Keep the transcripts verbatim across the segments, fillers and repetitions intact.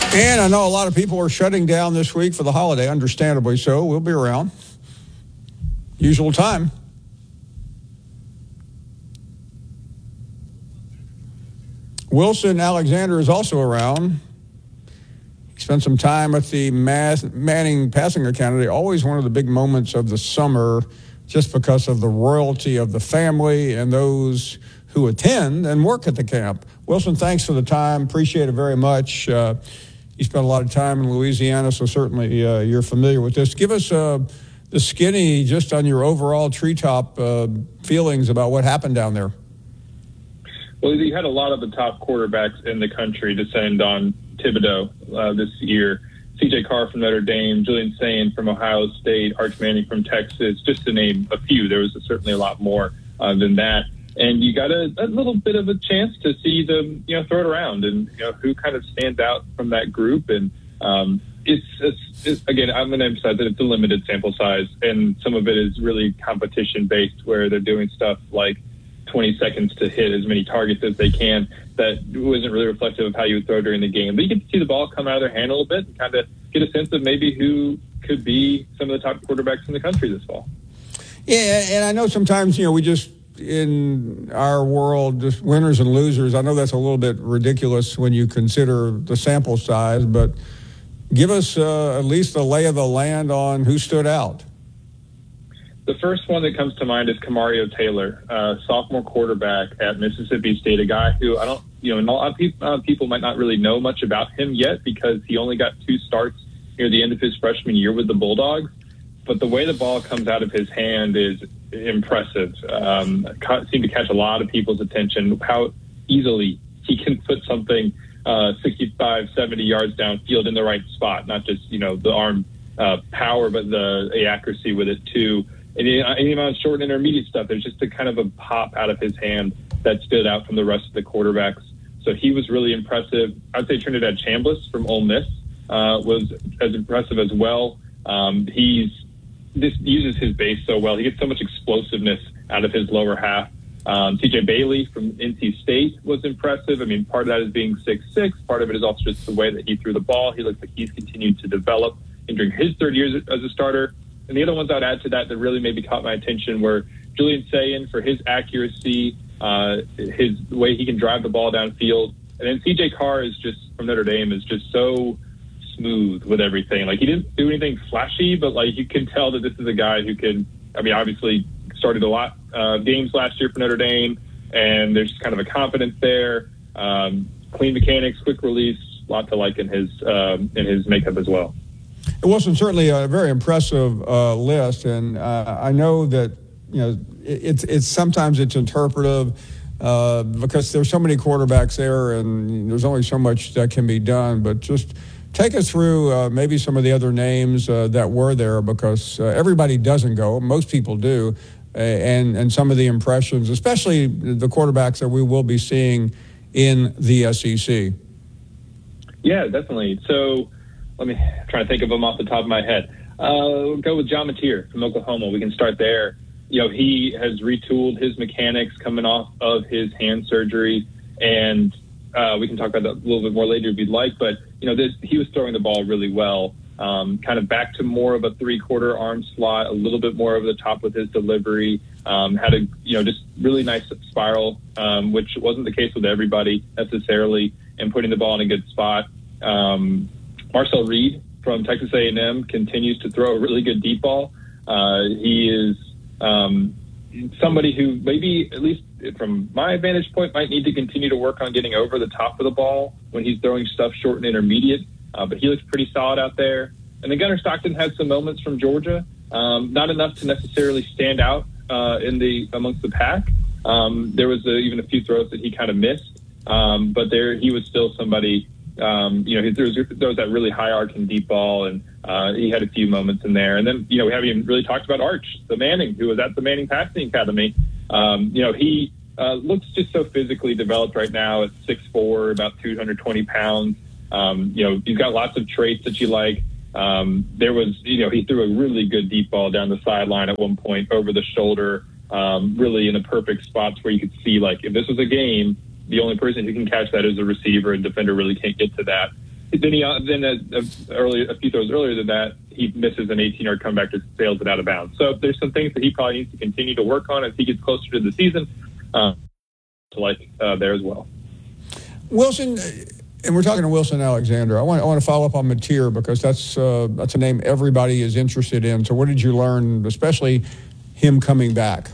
And I know a lot of people are shutting down this week for the holiday, understandably so. We'll be around. Usual time. Wilson Alexander is also around. He spent some time at the Mass, Manning Passing Academy. Always one of the big moments of the summer, just because of the royalty of the family and those who attend and work at the camp. Wilson, thanks for the time. Appreciate it very much. Uh, you spent a lot of time in Louisiana, so certainly uh, you're familiar with this. Give us uh, the skinny, just on your overall treetop uh, feelings about what happened down there. Well, you had a lot of the top quarterbacks in the country descend on Thibodeau uh, this year. C J Carr from Notre Dame, Julian Sayin from Ohio State, Arch Manning from Texas, just to name a few. There was certainly a lot more uh, than that. And you got a, a little bit of a chance to see them, you know, throw it around and, you know, who kind of stands out from that group. And um, it's, it's, it's, again, I'm going to emphasize that it's a limited sample size, and some of it is really competition-based, where they're doing stuff like twenty seconds to hit as many targets as they can. That wasn't really reflective of how you would throw during the game. But you get to see the ball come out of their hand a little bit and kind of get a sense of maybe who could be some of the top quarterbacks in the country this fall. Yeah, and I know sometimes, you know, we just, in our world, just winners and losers. I know that's a little bit ridiculous when you consider the sample size, but give us uh, at least the lay of the land on who stood out. The first one that comes to mind is Camario Taylor, uh, sophomore quarterback at Mississippi State, a guy who I don't, you know, a lot of people, uh, people might not really know much about him yet because he only got two starts near the end of his freshman year with the Bulldogs. But the way the ball comes out of his hand is impressive. Um, seemed to catch a lot of people's attention, how easily he can put something uh, sixty-five, seventy yards downfield in the right spot, not just, you know, the arm uh, power, but the, the accuracy with it too. And any amount of short and intermediate stuff, there's just a kind of a pop out of his hand that stood out from the rest of the quarterbacks. So he was really impressive. I'd say Trinidad Chambliss from Ole Miss uh, was as impressive as well. Um, he's this uses his base so well. He gets so much explosiveness out of his lower half. Um, T J Bailey from N C State was impressive. I mean, part of that is being six six. Part of it is also just the way that he threw the ball. He looks like he's continued to develop and during his third year as a starter. And the other ones I'd add to that that really maybe caught my attention were Julian Sayin for his accuracy, uh, his the way he can drive the ball downfield. And then C J Carr is just, from Notre Dame, is just so smooth with everything. Like, he didn't do anything flashy, but, like, you can tell that this is a guy who can, I mean, obviously started a lot of uh, games last year for Notre Dame, and there's kind of a confidence there. Um, clean mechanics, quick release, a lot to like in his, um, in his makeup as well. It wasn't certainly a very impressive uh, list, and uh, I know that, you know, it's it's sometimes it's interpretive uh, because there's so many quarterbacks there, and there's only so much that can be done. But just take us through uh, maybe some of the other names uh, that were there, because uh, everybody doesn't go, most people do, uh, and and some of the impressions, especially the quarterbacks that we will be seeing in the S E C. Yeah, definitely. So. Let me try to think of them off the top of my head. Uh, we'll go with John Mateer from Oklahoma. We can start there. You know, he has retooled his mechanics coming off of his hand surgery, and uh, we can talk about that a little bit more later if you'd like. But, you know, this, he was throwing the ball really well, um, kind of back to more of a three-quarter arm slot, a little bit more over the top with his delivery, um, had a, you know, just really nice spiral, um, which wasn't the case with everybody necessarily, and putting the ball in a good spot. Um, Marcel Reed from Texas A and M continues to throw a really good deep ball. Uh, he is um, somebody who maybe, at least from my vantage point, might need to continue to work on getting over the top of the ball when he's throwing stuff short and intermediate. Uh, but he looks pretty solid out there. And then Gunnar Stockton had some moments from Georgia, um, not enough to necessarily stand out uh, in the amongst the pack. Um, there was a, even a few throws that he kind of missed, um, but there he was still somebody. Um, you know, he throws, throws that really high arcing deep ball, and uh, he had a few moments in there. And then, you know, we haven't even really talked about Arch, the Manning, who was at the Manning Passing Academy. Um, you know, he uh, looks just so physically developed right now at six foot four, about two hundred twenty pounds. Um, you know, he's got lots of traits that you like. Um, there was, you know, he threw a really good deep ball down the sideline at one point over the shoulder, um, really in a perfect spots where you could see, like, if this was a game, the only person who can catch that is a receiver, and defender really can't get to that. then he uh, then a, a, early, a few throws earlier than that, he misses an eighteen-yard comeback to sails it out of bounds. So there's some things that he probably needs to continue to work on as he gets closer to the season. Uh, to like uh, there as well. Wilson, and we're talking to Wilson Alexander. I want I want to follow up on Mateer because that's uh, that's a name everybody is interested in. So what did you learn, especially him coming back?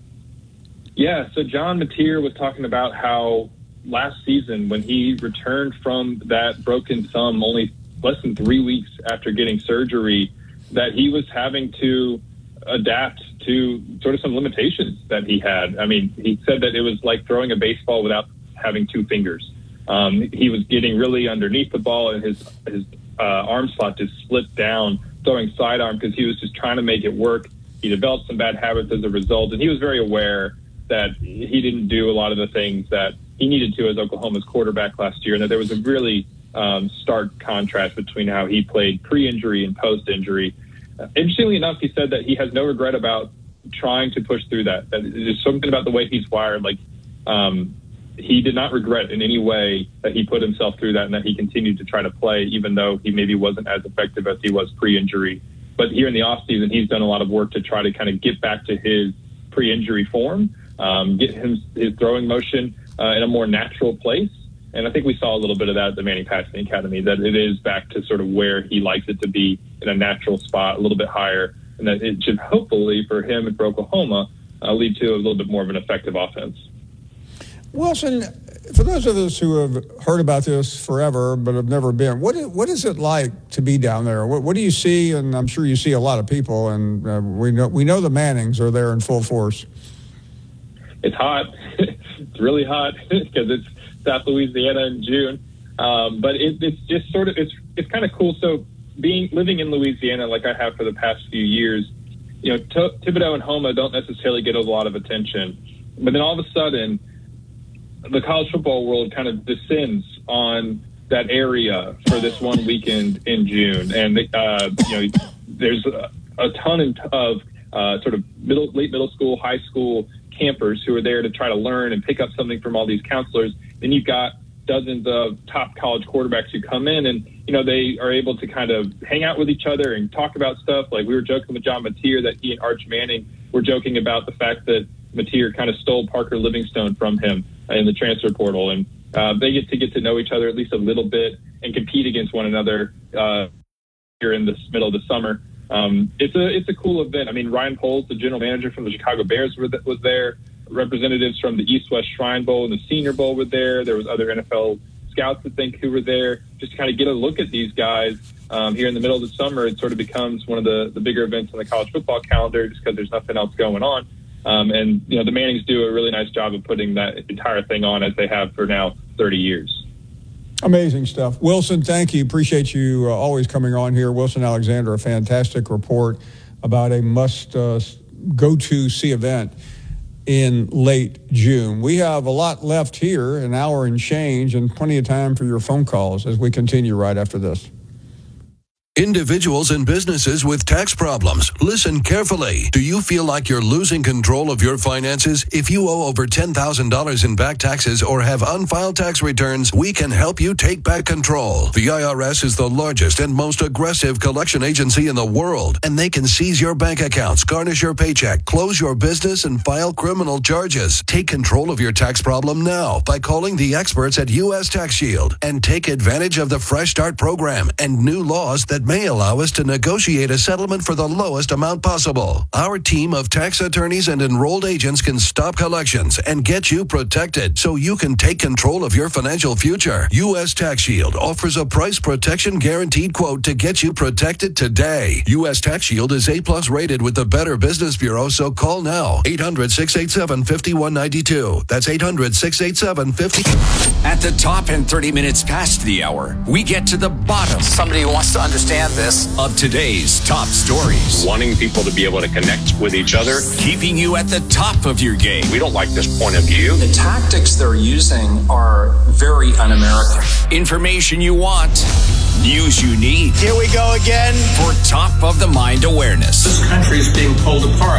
Yeah, so John Mateer was talking about how last season when he returned from that broken thumb only less than three weeks after getting surgery, that he was having to adapt to sort of some limitations that he had. I mean, he said that it was like throwing a baseball without having two fingers. Um, he was getting really underneath the ball, and his his uh, arm slot just slipped down, throwing sidearm because he was just trying to make it work. He developed some bad habits as a result, and he was very aware that he didn't do a lot of the things that he needed to as Oklahoma's quarterback last year, and that there was a really um, stark contrast between how he played pre-injury and post-injury. Uh, interestingly enough, he said that he has no regret about trying to push through that. That there's something about the way he's wired. Like um, he did not regret in any way that he put himself through that and that he continued to try to play, even though he maybe wasn't as effective as he was pre-injury. But here in the offseason, he's done a lot of work to try to kind of get back to his pre-injury form, um, get him his throwing motion uh, in a more natural place. And I think we saw a little bit of that at the Manning Passing Academy, that it is back to sort of where he likes it to be, in a natural spot, a little bit higher, and that it should hopefully for him and for Oklahoma uh, lead to a little bit more of an effective offense. Wilson, for those of us who have heard about this forever but have never been, what is, what is it like to be down there? What, what do you see? And I'm sure you see a lot of people, and uh, we know we know the Mannings are there in full force. It's hot. It's really hot because it's South Louisiana in June, um, but it, it's just sort of it's it's kind of cool. So being living in Louisiana like I have for the past few years, you know, T- Thibodaux and Homa don't necessarily get a lot of attention, but then all of a sudden, the college football world kind of descends on that area for this one weekend in June, and uh, you know, there's a, a ton of uh, sort of middle, late middle school, high school campers who are there to try to learn and pick up something from all these counselors. Then you've got dozens of top college quarterbacks who come in, and you know they are able to kind of hang out with each other and talk about stuff. Like we were joking with John Mateer that he and Arch Manning were joking about the fact that Mateer kind of stole Parker Livingstone from him in the transfer portal, and uh, they get to get to know each other at least a little bit and compete against one another uh, here in the middle of the summer. Um, it's a it's a cool event. I mean, Ryan Poles, the general manager from the Chicago Bears, was there. Representatives from the East-West Shrine Bowl and the Senior Bowl were there. There was other N F L scouts, I think, who were there just to kind of get a look at these guys um, here in the middle of the summer. It sort of becomes one of the, the bigger events on the college football calendar just because there's nothing else going on. Um, and, you know, the Mannings do a really nice job of putting that entire thing on as they have for now thirty years. Amazing stuff. Wilson, thank you. Appreciate you uh, always coming on here. Wilson Alexander, a fantastic report about a must uh, go-to see event in late June. We have a lot left here, an hour and change, and plenty of time for your phone calls as we continue right after this. Individuals and businesses with tax problems, listen carefully. Do you feel like you're losing control of your finances? If you owe over ten thousand dollars in back taxes or have unfiled tax returns, we can help you take back control. The I R S is the largest and most aggressive collection agency in the world, and they can seize your bank accounts, garnish your paycheck, close your business, and file criminal charges. Take control of your tax problem now by calling the experts at U S Tax Shield and take advantage of the Fresh Start program and new laws that may allow us to negotiate a settlement for the lowest amount possible. Our team of tax attorneys and enrolled agents can stop collections and get you protected so you can take control of your financial future. U S Tax Shield offers a price protection guaranteed quote to get you protected today. U S Tax Shield is A plus rated with the Better Business Bureau, so call now. eight hundred, six eight seven, five one nine two. That's eight hundred, six eight seven, five oh. At the top and thirty minutes past the hour, we get to the bottom. Somebody who wants to understand this. Of today's top stories. Wanting people to be able to connect with each other. Keeping you at the top of your game. We don't like this point of view. The tactics they're using are very un-American. Information you want. News you need. Here we go again. For top of the mind awareness. This country is being pulled apart.